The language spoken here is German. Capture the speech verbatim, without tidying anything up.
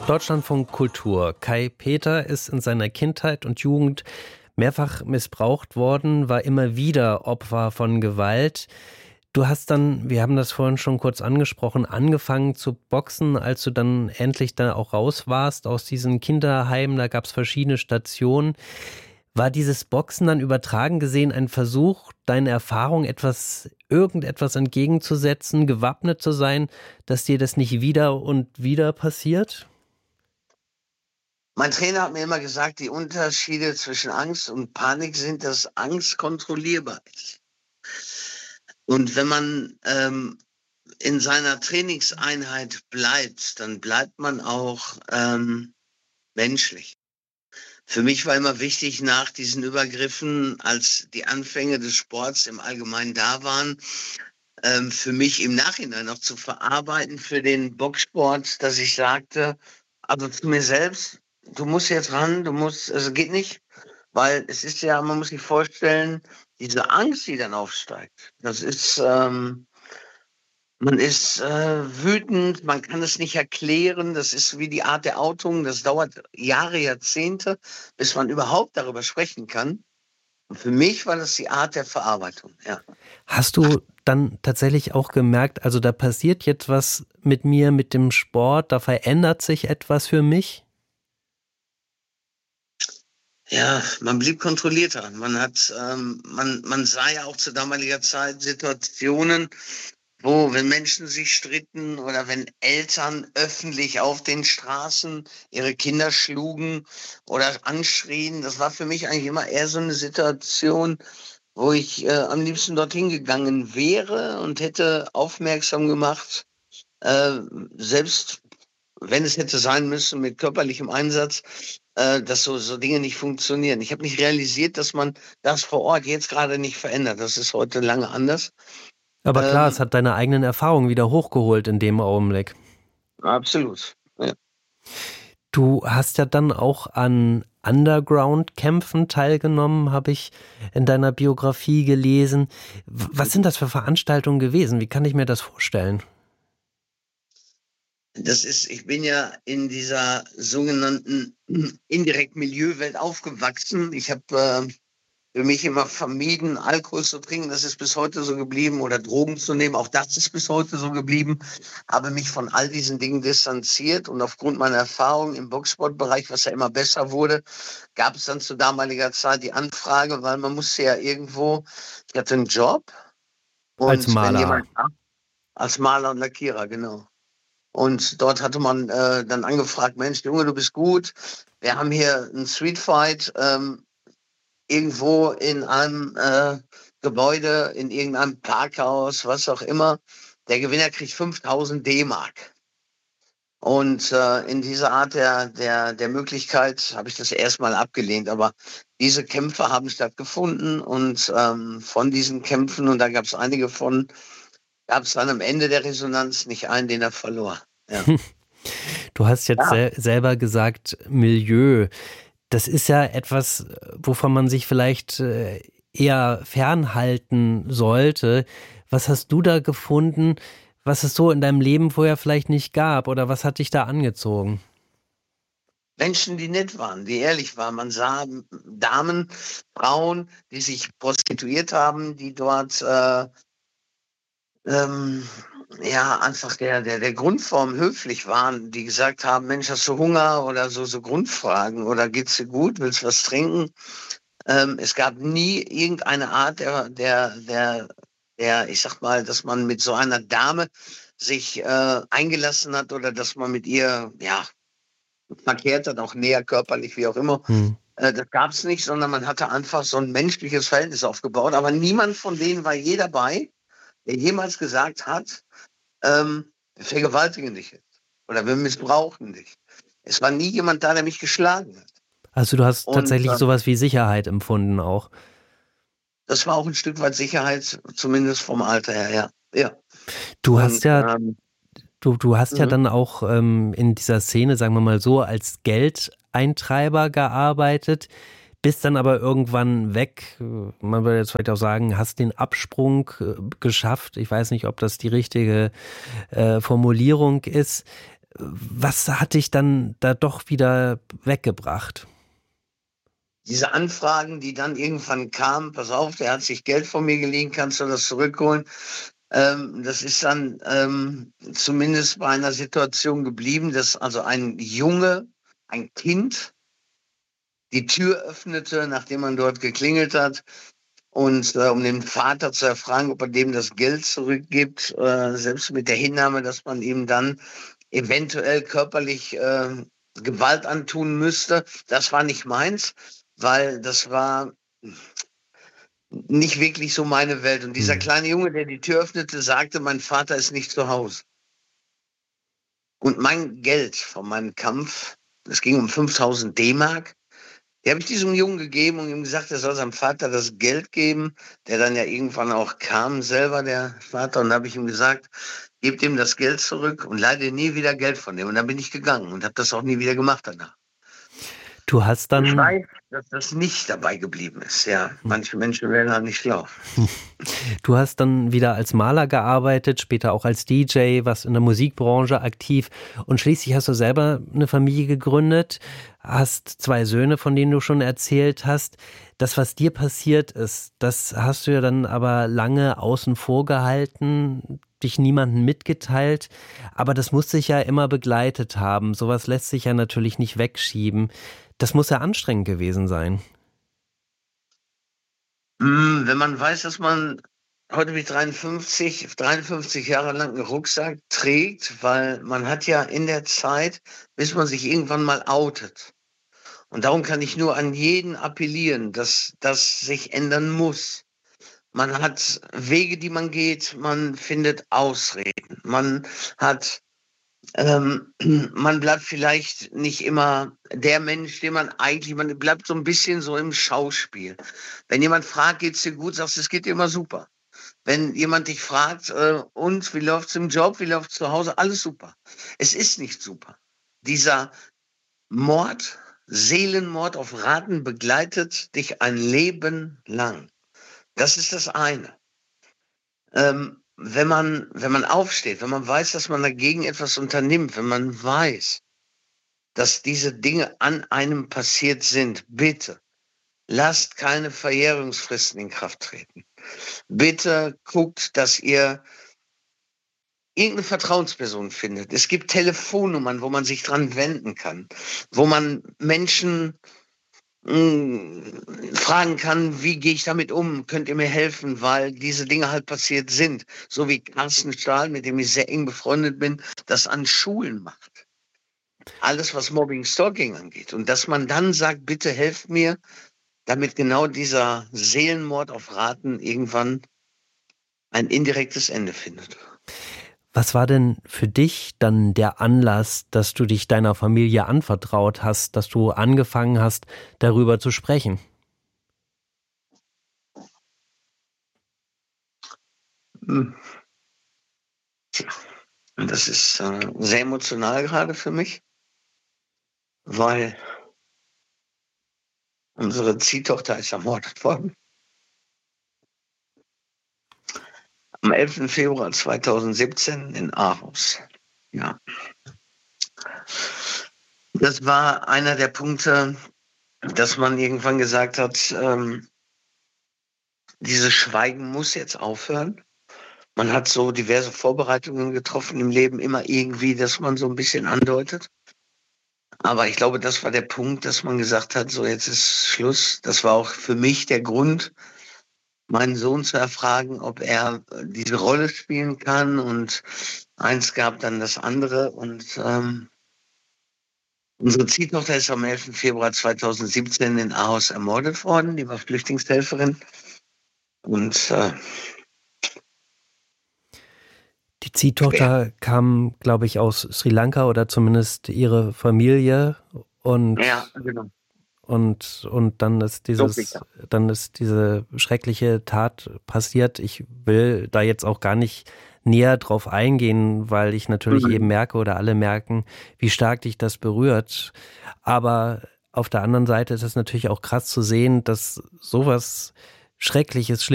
Deutschlandfunk Kultur. Kai Peter ist in seiner Kindheit und Jugend mehrfach missbraucht worden, war immer wieder Opfer von Gewalt. Du hast dann, wir haben das vorhin schon kurz angesprochen, angefangen zu boxen, als du dann endlich da auch raus warst aus diesen Kinderheimen. Da gab es verschiedene Stationen. War dieses Boxen dann übertragen gesehen ein Versuch, deine Erfahrung etwas, irgendetwas entgegenzusetzen, gewappnet zu sein, dass dir das nicht wieder und wieder passiert? Mein Trainer hat mir immer gesagt, die Unterschiede zwischen Angst und Panik sind, dass Angst kontrollierbar ist. Und wenn man ähm, in seiner Trainingseinheit bleibt, dann bleibt man auch ähm, menschlich. Für mich war immer wichtig, nach diesen Übergriffen, als die Anfänge des Sports im Allgemeinen da waren, ähm, für mich im Nachhinein noch zu verarbeiten für den Boxsport, dass ich sagte, also zu mir selbst, du musst jetzt ran, du musst, also geht nicht, weil es ist ja, man muss sich vorstellen, diese Angst, die dann aufsteigt, das ist, ähm, man ist äh, wütend, man kann es nicht erklären, das ist wie die Art der Outung, das dauert Jahre, Jahrzehnte, bis man überhaupt darüber sprechen kann. Und für mich war das die Art der Verarbeitung, ja. Hast du dann tatsächlich auch gemerkt, also da passiert jetzt was mit mir, mit dem Sport, da verändert sich etwas für mich? Ja, man blieb kontrollierter. Man hat, ähm, man, man sah ja auch zu damaliger Zeit Situationen, wo, wenn Menschen sich stritten oder wenn Eltern öffentlich auf den Straßen ihre Kinder schlugen oder anschrien, das war für mich eigentlich immer eher so eine Situation, wo ich äh, am liebsten dorthin gegangen wäre und hätte aufmerksam gemacht, äh, selbst wenn es hätte sein müssen mit körperlichem Einsatz, äh, dass so, so Dinge nicht funktionieren. Ich habe nicht realisiert, dass man das vor Ort jetzt gerade nicht verändert. Das ist heute lange anders. Aber klar, Ähm, es hat deine eigenen Erfahrungen wieder hochgeholt in dem Augenblick. absolut. Ja. Du hast ja dann auch an Underground-Kämpfen teilgenommen, habe ich in deiner Biografie gelesen. Was sind das für Veranstaltungen gewesen? Wie kann ich mir das vorstellen? Das ist, ich bin ja in dieser sogenannten indirekten Milieuwelt aufgewachsen. Ich habe äh, für mich immer vermieden, Alkohol zu trinken. Das ist bis heute so geblieben. Oder Drogen zu nehmen. Auch das ist bis heute so geblieben. Habe mich von all diesen Dingen distanziert. Und aufgrund meiner Erfahrung im Boxsportbereich, was ja immer besser wurde, gab es dann zu damaliger Zeit die Anfrage, weil man musste ja irgendwo, ich hatte einen Job. Und Als Maler. Wenn jemand, als Maler und Lackierer, genau. Und dort hatte man äh, dann angefragt, Mensch, Junge, du bist gut. Wir haben hier einen Streetfight ähm, irgendwo in einem äh, Gebäude, in irgendeinem Parkhaus, was auch immer. Der Gewinner kriegt fünftausend D-Mark. Und äh, in dieser Art der, der, der Möglichkeit habe ich das erstmal abgelehnt. Aber diese Kämpfe haben stattgefunden und ähm, von diesen Kämpfen, und da gab es einige von, gab es dann am Ende der Resonanz nicht einen, den er verlor. Ja. Du hast jetzt Ja. sel- selber gesagt, Milieu. Das ist ja etwas, wovon man sich vielleicht äh, eher fernhalten sollte. Was hast du da gefunden, was es so in deinem Leben vorher vielleicht nicht gab? Oder was hat dich da angezogen? Menschen, die nett waren, die ehrlich waren. Man sah Damen, Frauen, die sich prostituiert haben, die dort äh, ähm, ja einfach der, der, der Grundform höflich waren, die gesagt haben, Mensch, hast du Hunger oder so, so Grundfragen oder geht's dir gut, willst du was trinken? Ähm, es gab nie irgendeine Art der, der, der, der, ich sag mal, dass man mit so einer Dame sich äh, eingelassen hat oder dass man mit ihr, ja, verkehrt hat, auch näher körperlich, wie auch immer. Hm. Äh, das gab es nicht, sondern man hatte einfach so ein menschliches Verhältnis aufgebaut. Aber niemand von denen war je dabei, der jemals gesagt hat, ähm, wir vergewaltigen dich jetzt oder wir missbrauchen dich. Es war nie jemand da, der mich geschlagen hat. Also du hast Und tatsächlich äh, sowas wie Sicherheit empfunden auch. das war auch ein Stück weit Sicherheit, zumindest vom Alter her, ja. ja. Du Und, hast ja ähm, Du, du hast ja mhm. dann auch ähm, in dieser Szene, sagen wir mal so, als Geldeintreiber gearbeitet, bist dann aber irgendwann weg. Man würde jetzt vielleicht auch sagen, hast den Absprung äh, geschafft. Ich weiß nicht, ob das die richtige äh, Formulierung ist. Was hat dich dann da doch wieder weggebracht? Diese Anfragen, die dann irgendwann kamen, pass auf, der hat sich Geld von mir geliehen, kannst du das zurückholen? Ähm, das ist dann ähm, zumindest bei einer Situation geblieben, dass also ein Junge, ein Kind, die Tür öffnete, nachdem man dort geklingelt hat, und äh, um den Vater zu erfragen, ob er dem das Geld zurückgibt, äh, selbst mit der Hinnahme, dass man ihm dann eventuell körperlich äh, Gewalt antun müsste. Das war nicht meins, weil das war nicht wirklich so meine Welt. Und dieser Hm. kleine Junge, der die Tür öffnete, sagte, mein Vater ist nicht zu Hause. Und mein Geld von meinem Kampf, es ging um fünftausend D-Mark, die habe ich diesem Jungen gegeben und ihm gesagt, er soll seinem Vater das Geld geben, der dann ja irgendwann auch kam, selber der Vater. Und da habe ich ihm gesagt, gebt ihm das Geld zurück und leide nie wieder Geld von dem. Und dann bin ich gegangen und habe das auch nie wieder gemacht danach. Du hast dann... Ich weiß, dass das nicht dabei geblieben ist. Ja, manche Menschen werden halt nicht schlau. Du hast dann wieder als Maler gearbeitet, später auch als D J, warst in der Musikbranche aktiv und schließlich hast du selber eine Familie gegründet, hast zwei Söhne, von denen du schon erzählt hast. Das, was dir passiert ist, das hast du ja dann aber lange außen vor gehalten, dich niemandem mitgeteilt, aber das muss sich ja immer begleitet haben. Sowas lässt sich ja natürlich nicht wegschieben. Das muss ja anstrengend gewesen sein. Wenn man weiß, dass man heute bin ich dreiundfünfzig, dreiundfünfzig Jahre lang einen Rucksack trägt, weil man hat ja in der Zeit, bis man sich irgendwann mal outet. Und darum kann ich nur an jeden appellieren, dass das sich ändern muss. Man hat Wege, die man geht, man findet Ausreden, man hat Ähm, man bleibt vielleicht nicht immer der Mensch, den man eigentlich, man bleibt so ein bisschen so im Schauspiel. Wenn jemand fragt, geht's dir gut, sagst du, es geht dir immer super. Wenn jemand dich fragt, äh, und wie läuft's im Job, wie läuft's zu Hause, alles super. Es ist nicht super. Dieser Mord, Seelenmord auf Raten begleitet dich ein Leben lang. Das ist das eine. Ähm, wenn man, wenn man aufsteht, wenn man weiß, dass man dagegen etwas unternimmt, wenn man weiß, dass diese Dinge an einem passiert sind, bitte lasst keine Verjährungsfristen in Kraft treten. Bitte guckt, dass ihr irgendeine Vertrauensperson findet. Es gibt Telefonnummern, wo man sich dran wenden kann, wo man Menschen fragen kann, wie gehe ich damit um, könnt ihr mir helfen, weil diese Dinge halt passiert sind. So wie Carsten Stahl, mit dem ich sehr eng befreundet bin, das an Schulen macht. Alles, was Mobbing, Stalking angeht. Und dass man dann sagt, bitte helft mir, damit genau dieser Seelenmord auf Raten irgendwann ein indirektes Ende findet. Was war denn für dich dann der Anlass, dass du dich deiner Familie anvertraut hast, dass du angefangen hast, darüber zu sprechen? Das ist äh, sehr emotional gerade für mich, weil unsere Ziehtochter ist ermordet worden. Am elften Februar zweitausendsiebzehn in Aarhus. Ja. Das war einer der Punkte, dass man irgendwann gesagt hat, ähm, dieses Schweigen muss jetzt aufhören. Man hat so diverse Vorbereitungen getroffen im Leben, immer irgendwie, dass man so ein bisschen andeutet. Aber ich glaube, das war der Punkt, dass man gesagt hat, so jetzt ist Schluss. Das war auch für mich der Grund, meinen Sohn zu erfragen, ob er diese Rolle spielen kann. Und eins gab dann das andere. Und ähm, unsere Ziehtochter ist am elften Februar zweitausendsiebzehn in Aarhus ermordet worden. Die war Flüchtlingshelferin. Und äh, die Ziehtochter kam, glaube ich, aus Sri Lanka oder zumindest ihre Familie. Und ja, genau. Und, und dann ist dieses, dann ist diese schreckliche Tat passiert. Ich will da jetzt auch gar nicht näher drauf eingehen, weil ich natürlich mhm. eben merke oder alle merken, wie stark dich das berührt. Aber auf der anderen Seite ist es natürlich auch krass zu sehen, dass sowas Schreckliches,